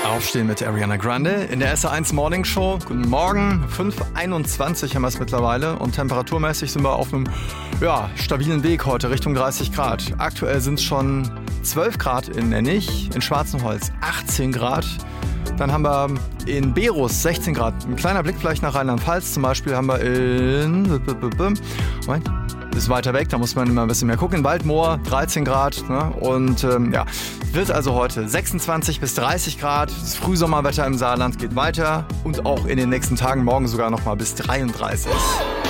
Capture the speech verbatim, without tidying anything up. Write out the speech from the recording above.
Aufstehen mit Ariana Grande in der S R eins Morning Show. Guten Morgen, fünf Uhr einundzwanzig haben wir es mittlerweile und temperaturmäßig sind wir auf einem ja, stabilen Weg heute Richtung dreißig Grad. Aktuell sind es schon zwölf Grad in Nennig, in Schwarzenholz achtzehn Grad. Dann haben wir in Berus sechzehn Grad. Ein kleiner Blick vielleicht nach Rheinland-Pfalz. Zum Beispiel haben wir in... Moment, ist weiter weg, da muss man immer ein bisschen mehr gucken. In Waldmoor dreizehn Grad. Ne? Und ähm, ja, wird also heute sechsundzwanzig bis dreißig Grad. Das Frühsommerwetter im Saarland geht weiter. Und auch in den nächsten Tagen morgen sogar noch mal bis dreiunddreißig.